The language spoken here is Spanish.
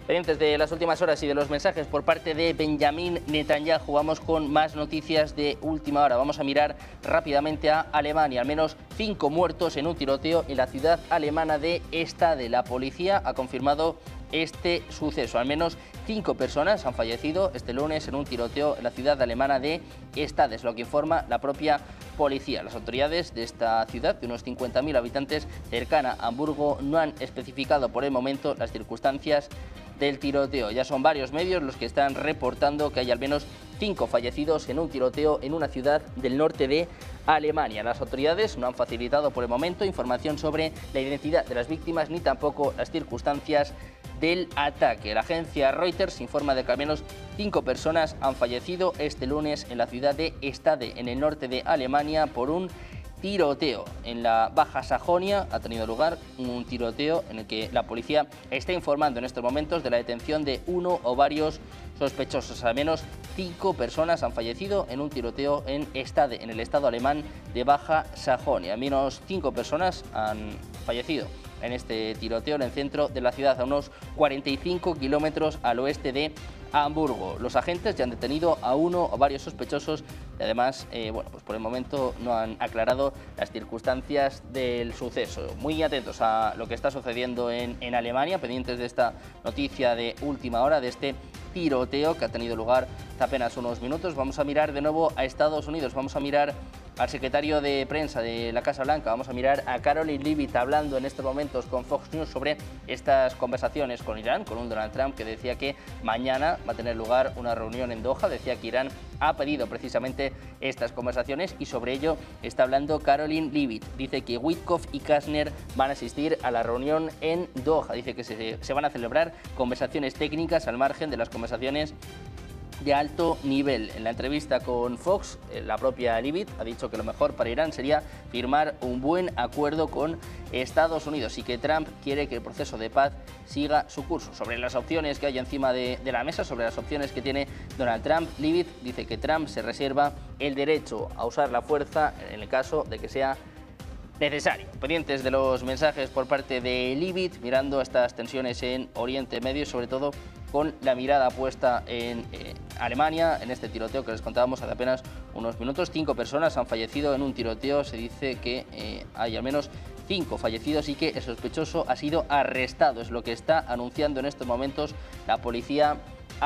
Pendientes de las últimas horas y de los mensajes por parte de Benjamin Netanyahu, vamos con más noticias de última hora. Vamos a mirar rápidamente a Alemania. Al menos 5 muertos en un tiroteo en la ciudad alemana de Stade. La policía ha confirmado este suceso. Al menos 5 personas han fallecido este lunes en un tiroteo en la ciudad alemana de Stade, es lo que informa la propia policía. Las autoridades de esta ciudad, de unos 50.000 habitantes, cercana a Hamburgo, no han especificado por el momento las circunstancias del tiroteo. Ya son varios medios los que están reportando que hay al menos 5 fallecidos en un tiroteo en una ciudad del norte de Alemania. Las autoridades no han facilitado por el momento información sobre la identidad de las víctimas ni tampoco las circunstancias del ataque. La agencia Reuters informa de que al menos 5 personas han fallecido este lunes en la ciudad de Stade, en el norte de Alemania, por un tiroteo. En la Baja Sajonia ha tenido lugar un tiroteo en el que la policía está informando en estos momentos de la detención de uno o varios sospechosos. Al menos 5 personas han fallecido en un tiroteo en Stade, en el estado alemán de Baja Sajonia. Al menos 5 personas han fallecido en este tiroteo en el centro de la ciudad, a unos 45 kilómetros al oeste de Hamburgo. Los agentes ya han detenido a uno o varios sospechosos y además, pues por el momento no han aclarado las circunstancias del suceso. Muy atentos a lo que está sucediendo en Alemania, pendientes de esta noticia de última hora, de este tiroteo que ha tenido lugar hace apenas unos minutos. Vamos a mirar de nuevo a Estados Unidos, vamos a mirar al secretario de prensa de la Casa Blanca, vamos a mirar a Caroline Leavitt hablando en estos momentos con Fox News sobre estas conversaciones con Irán, con un Donald Trump que decía que mañana va a tener lugar una reunión en Doha. Decía que Irán ha pedido precisamente estas conversaciones y sobre ello está hablando Caroline Leavitt. Dice que Witkoff y Kastner van a asistir a la reunión en Doha. Dice que se van a celebrar conversaciones técnicas al margen de las conversaciones de alto nivel. En la entrevista con Fox, la propia Leavitt ha dicho que lo mejor para Irán sería firmar un buen acuerdo con Estados Unidos y que Trump quiere que el proceso de paz siga su curso. Sobre las opciones que hay encima de la mesa, sobre las opciones que tiene Donald Trump, Leavitt dice que Trump se reserva el derecho a usar la fuerza en el caso de que sea necesario. Pendientes de los mensajes por parte de Leavitt, mirando estas tensiones en Oriente Medio y sobre todo con la mirada puesta en Alemania, en este tiroteo que les contábamos hace apenas unos minutos. 5 personas han fallecido en un tiroteo, se dice que hay al menos 5 fallecidos y que el sospechoso ha sido arrestado. Es lo que está anunciando en estos momentos la policía